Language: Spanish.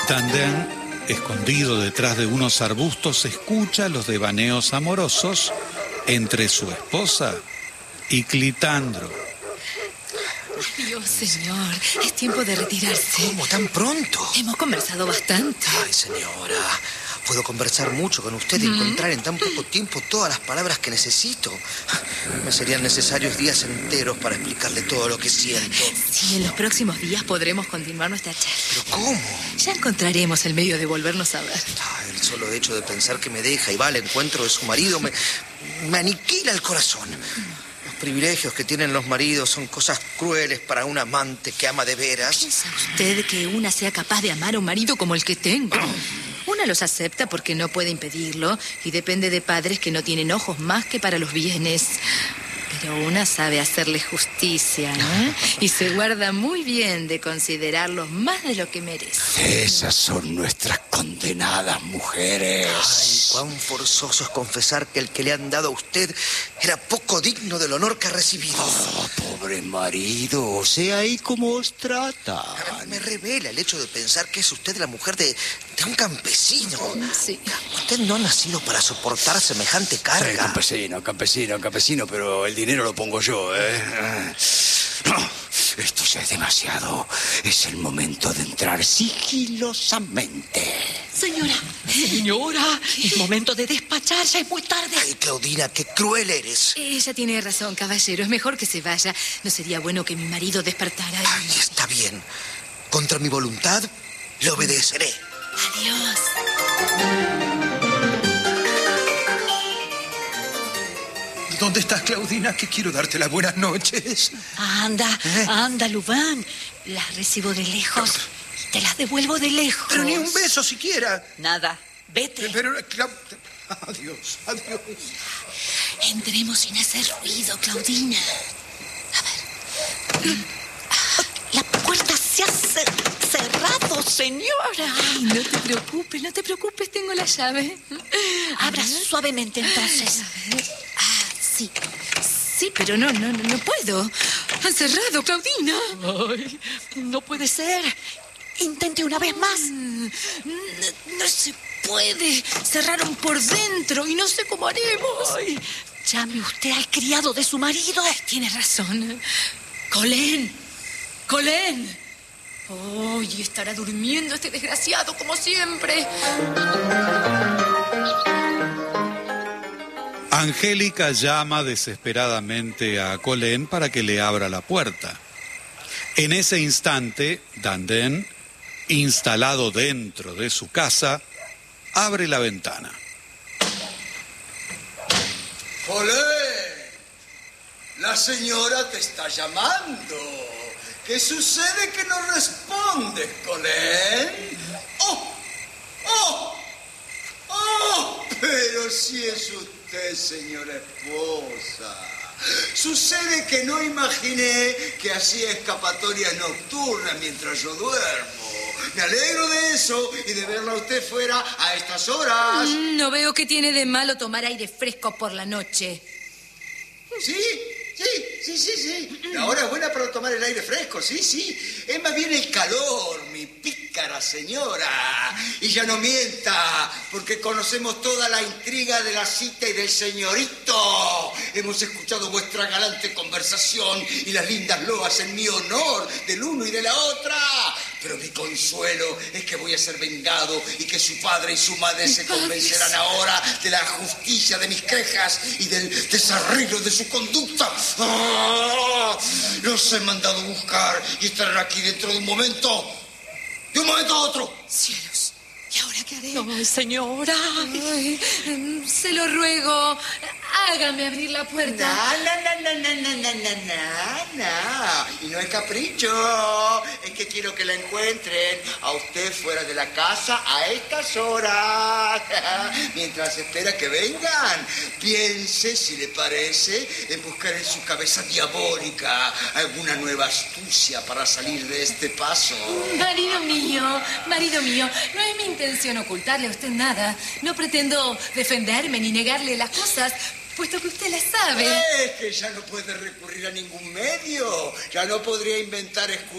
Dandin, escondido detrás de unos arbustos, escucha los devaneos amorosos entre su esposa y Clitandro. Adiós, señor. Es tiempo de retirarse. ¿Cómo? ¿Tan pronto? Hemos conversado bastante. Ay, señora, puedo conversar mucho con usted y encontrar en tan poco tiempo todas las palabras que necesito. Me serían necesarios días enteros para explicarle todo lo que siento. Sí, en los próximos días podremos continuar nuestra charla. ¿Pero cómo? Ya encontraremos el medio de volvernos a ver. El solo hecho de pensar que me deja y va al encuentro de su marido me aniquila el corazón. Los privilegios que tienen los maridos son cosas crueles para un amante que ama de veras. ¿Piensa usted que una sea capaz de amar a un marido como el que tengo? Una los acepta porque no puede impedirlo y depende de padres que no tienen ojos más que para los bienes. Pero una sabe hacerle justicia, ¿eh? Y se guarda muy bien de considerarlos más de lo que merecen. Esas son nuestras condenadas mujeres. Ay, cuán forzoso es confesar que el que le han dado a usted era poco digno del honor que ha recibido. Oh, pobre marido, sea ahí como os trata. Me revela el hecho de pensar que es usted la mujer de un campesino. Sí. Usted no ha nacido para soportar semejante carga. Sí, campesino, pero el dinero lo pongo yo, ¿eh? No, esto ya es demasiado. Es el momento de entrar sigilosamente. Señora, es momento de despachar, ya es muy tarde. Ay, Claudina, qué cruel eres. ella tiene razón, caballero. Es mejor que se vaya. No sería bueno que mi marido despertara. Ay, está bien. Contra mi voluntad, le obedeceré. Adiós. ¿Dónde estás, Claudina? Que quiero darte las buenas noches. Anda, Lubán. Las recibo de lejos. Te las devuelvo de lejos. Pero ni un beso siquiera. Nada, vete. Pero, adiós. Entremos sin hacer ruido, Claudina. A ver. La puerta se ha cerrado, señora. Ay, no te preocupes, tengo la llave. Abra suavemente, entonces. Sí. Sí, pero no puedo. Han cerrado, Claudina. Ay, no puede ser. Intente una vez más. No se puede. Cerraron por dentro y no sé cómo haremos. Ay, llame usted al criado de su marido. Ay, tiene razón. Colén. Y estará durmiendo este desgraciado como siempre. Angélica llama desesperadamente a Colén para que le abra la puerta. En ese instante, Dandin, instalado dentro de su casa, abre la ventana. ¡Colén! La señora te está llamando. ¿Qué sucede que no respondes, Colén? ¡Oh! Pero si es usted, señora esposa. Sucede que no imaginé que hacía escapatorias nocturnas mientras yo duermo. Me alegro de eso y de verla a usted fuera a estas horas. No veo qué tiene de malo tomar aire fresco por la noche. Sí. La hora es buena para tomar el aire fresco, sí. Es más bien el calor, mi pícara señora. Y ya no mienta, porque conocemos toda la intriga de la cita y del señorito. Hemos escuchado vuestra galante conversación y las lindas loas en mi honor del uno y de la otra. Pero mi consuelo es que voy a ser vengado y que su padre y su madre se convencerán ahora de la justicia de mis quejas y del desarreglo de su conducta. Los he mandado a buscar y estarán aquí dentro de un momento. De un momento a otro. Cielos, ¿y ahora qué haré? Ay, señora. Ay, se lo ruego, hágame abrir la puerta. No. Y no es capricho. Es que quiero que la encuentren a usted fuera de la casa a estas horas. Mientras espera que vengan, piense, si le parece, en buscar en su cabeza diabólica alguna nueva astucia para salir de este paso. Marido mío, no es mi intención ocultarle a usted nada. No pretendo defenderme ni negarle las cosas, puesto que usted las sabe. Es que ya no puede recurrir a ningún medio. Ya no podría inventar excusas